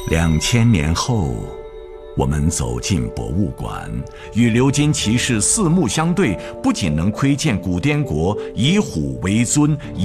2000年后，我们走进博物馆，与鎏金骑士四目相对，不仅能窥见古滇国以虎为尊、